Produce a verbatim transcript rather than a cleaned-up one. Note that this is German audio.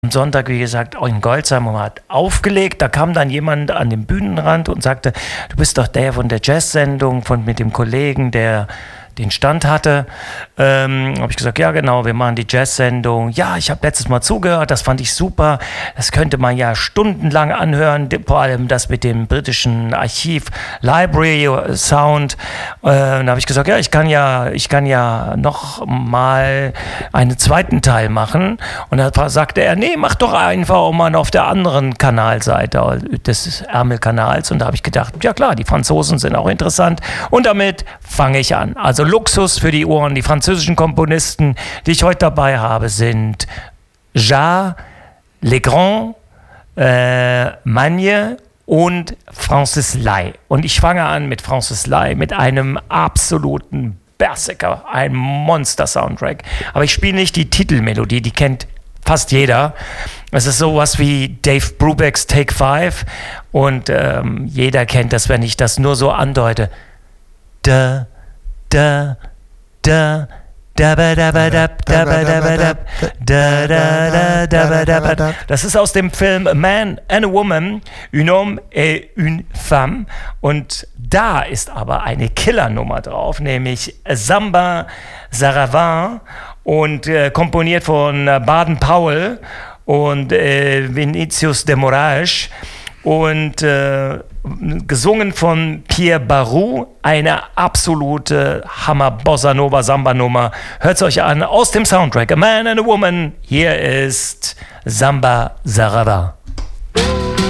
Am Sonntag, wie gesagt, in Goldsheim und hat aufgelegt. Da kam dann jemand an den Bühnenrand und sagte, du bist doch der von der Jazz-Sendung von, mit dem Kollegen, der den Stand hatte. Ähm, habe ich gesagt, ja genau, wir machen die Jazz-Sendung. Ja, ich habe letztes Mal zugehört, das fand ich super. Das könnte man ja stundenlang anhören, vor allem das mit dem britischen Archiv Library Sound. Äh, dann habe ich gesagt, ja, ich kann ja, ich kann ja noch mal einen zweiten Teil machen. Und dann sagte er, nee, mach doch einfach auch mal auf der anderen Kanalseite des Ärmelkanals. Und da habe ich gedacht, ja klar, die Franzosen sind auch interessant. Und damit fange ich an. Also Luxus für die Ohren. Die französischen Komponisten, die ich heute dabei habe, sind Jarre, Legrand, äh, Magne und Francis Lai. Und ich fange an mit Francis Lai, mit einem absoluten Berserker, ein Monster-Soundtrack. Aber ich spiele nicht die Titelmelodie, die kennt fast jeder. Es ist sowas wie Dave Brubecks Take Five und ähm, jeder kennt das, wenn ich das nur so andeute. Da, da, da, da, da, da, da, da, da, da, da, da, da, da. Das ist aus dem Film A Man and a Woman, Un homme et une femme. Und da ist aber eine Killernummer drauf, nämlich Samba Saravin und äh, komponiert von Baden-Powell und äh, Vinicius de Moraes und äh, gesungen von Pierre Barou, eine absolute Hammer-Bossa-Nova-Samba-Nummer. Hört es euch an, aus dem Soundtrack A Man and a Woman. Hier ist Samba Saravin.